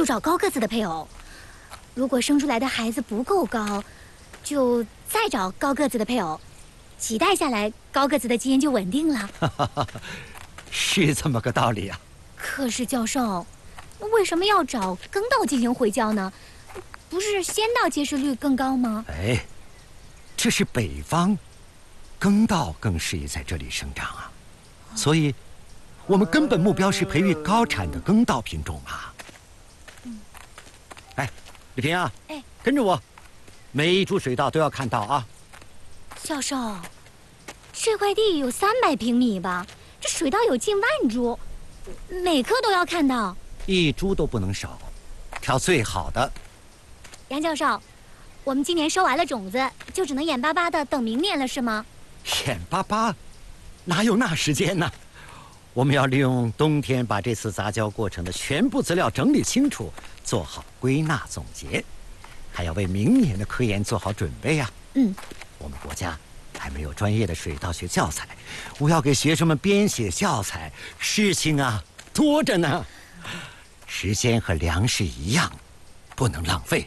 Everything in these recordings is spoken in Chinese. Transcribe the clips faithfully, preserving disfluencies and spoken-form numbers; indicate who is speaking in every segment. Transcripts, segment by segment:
Speaker 1: 就找高个子的配偶；如果生出来的孩子不够高，就再找高个子的配偶。几代下来，高个子的基因就稳定了。
Speaker 2: 是这么个道理啊。
Speaker 1: 可是教授，为什么要找耕稻进行回交呢？不是先稻结实率更高吗？
Speaker 2: 哎，这是北方，耕稻更适宜在这里生长啊。所以，我们根本目标是培育高产的耕稻品种嘛。嗯。哎，李平啊，
Speaker 1: 哎，
Speaker 2: 跟着我，每一株水稻都要看到啊。
Speaker 1: 教授，这块地有三百平米吧？这水稻有近万株，每棵都要看到，
Speaker 2: 一株都不能少，挑最好的。
Speaker 1: 杨教授，我们今年收完了种子，就只能眼巴巴的等明年了，是吗？
Speaker 2: 眼巴巴，哪有那时间呢？我们要利用冬天把这次杂交过程的全部资料整理清楚，做好归纳总结，还要为明年的科研做好准备啊。
Speaker 1: 嗯。
Speaker 2: 我们国家还没有专业的水稻学教材，我要给学生们编写教材，事情啊多着呢。时间和粮食一样，不能浪费。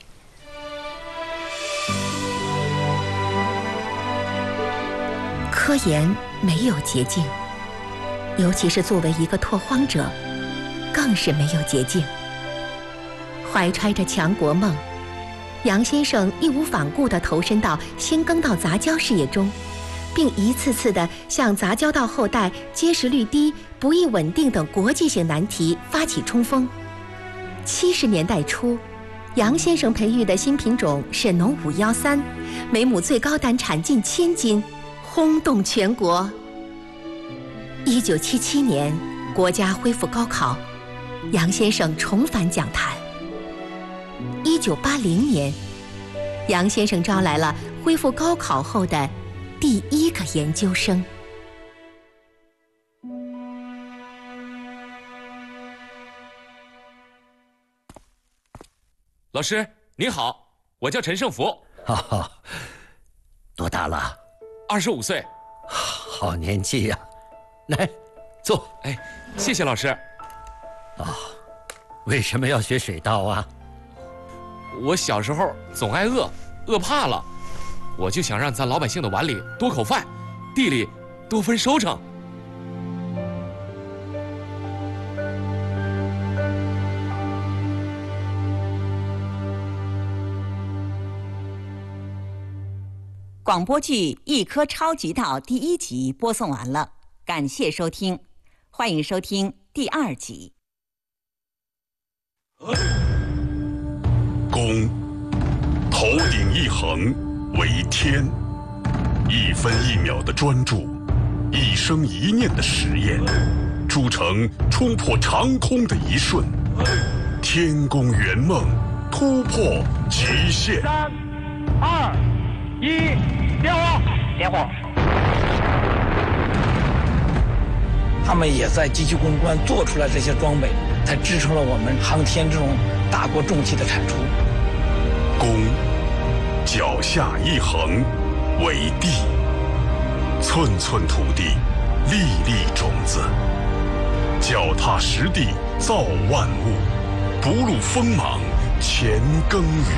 Speaker 3: 科研没有捷径，尤其是作为一个拓荒者，更是没有捷径。怀揣着强国梦，杨先生义无反顾地投身到新耕稻杂交事业中，并一次次地向杂交稻后代结实率低、不易稳定等国际性难题发起冲锋。七十年代初，杨先生培育的新品种沈农五幺三，每亩最高单产近千斤，轰动全国。一九七七年，国家恢复高考，杨先生重返讲坛。一九八零年，杨先生招来了恢复高考后的第一个研究生。
Speaker 4: 老师您好，我叫陈胜福。
Speaker 2: 哈哈，多大了？
Speaker 4: 二十五岁。
Speaker 2: 好年纪呀！来，坐。
Speaker 4: 哎，谢谢老师。
Speaker 2: 啊，为什么要学水稻啊？
Speaker 4: 我小时候总挨饿，饿怕了，我就想让咱老百姓的碗里多口饭，地里多分收成。
Speaker 5: 广播剧《一颗超级稻》第一集播送完了，感谢收听，欢迎收听第二集。
Speaker 6: 公，头顶一横为天，一分一秒的专注，一生一念的实验，铸成冲破长空的一瞬，天宫圆梦，突破极限。
Speaker 7: 三、二、一，点火！点火！
Speaker 8: 他们也在机器攻关做出来这些装备，才支撑了我们航天这种大国重器的产出。
Speaker 6: 公，脚下一横为地，寸寸土地，粒粒种子，脚踏实地造万物，不露锋芒乾耕耘。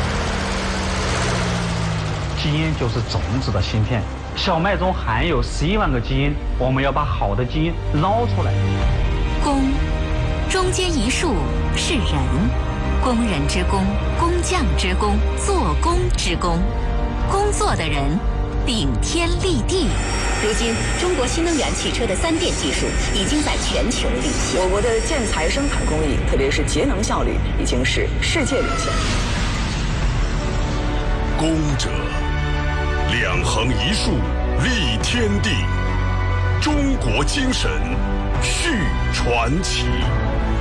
Speaker 7: 基因就是种子的芯片，小麦中含有十一万个基因，我们要把好的基因捞出来。
Speaker 3: 工，中间一竖是人，工人之工，工匠之工，做工之工，工作的人顶天立地。
Speaker 9: 如今，中国新能源汽车的三电技术已经在全球领先。
Speaker 10: 我国的建材生产工艺，特别是节能效率，已经是世界领先。
Speaker 6: 工者，两横一竖立天地，中国精神续传奇。